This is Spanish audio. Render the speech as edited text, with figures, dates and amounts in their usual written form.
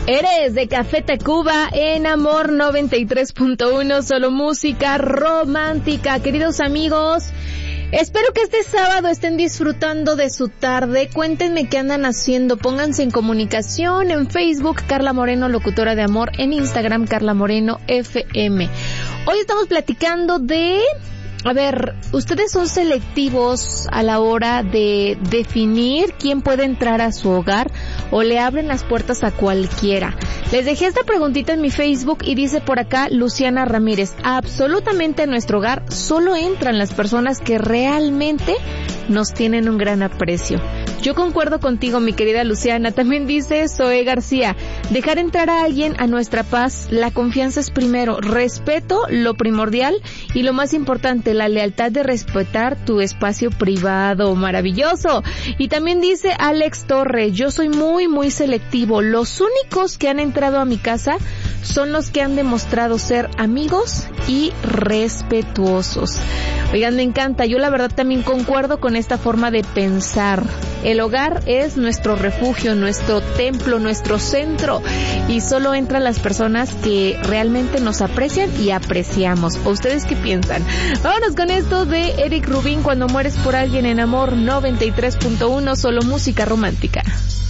Eres de Café Tacuba en Amor 93.1, solo música romántica. Queridos amigos, espero que este sábado estén disfrutando de su tarde. Cuéntenme qué andan haciendo. Pónganse en comunicación en Facebook, Carla Moreno, locutora de amor, en Instagram, Carla Moreno FM. Hoy estamos platicando de... A ver, ¿ustedes son selectivos a la hora de definir quién puede entrar a su hogar o le abren las puertas a cualquiera? Les dejé esta preguntita en mi Facebook y dice por acá Luciana Ramírez: absolutamente a nuestro hogar solo entran las personas que realmente nos tienen un gran aprecio. Yo concuerdo contigo, mi querida Luciana. También dice Zoe García: dejar entrar a alguien a nuestra paz, la confianza es primero, respeto lo primordial y lo más importante, la lealtad de respetar tu espacio privado. Maravilloso. Y también dice Alex Torre: yo soy muy selectivo. Los únicos que han entrado a mi casa son los que han demostrado ser amigos y respetuosos. Oigan, me encanta. Yo la verdad también concuerdo con esta forma de pensar. El hogar es nuestro refugio, nuestro templo, nuestro centro, y solo entran las personas que realmente nos aprecian y apreciamos. ¿O ustedes qué piensan? Vámonos con esto de Eric Rubin, Cuando mueres por alguien, en Amor 93.1, solo música romántica.